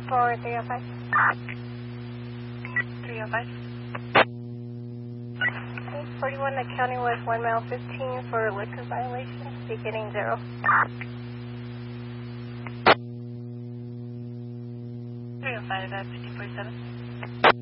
for 305. 305. 41, the county was 1 mile 15 for liquor violation, beginning 0. 305 at 5047.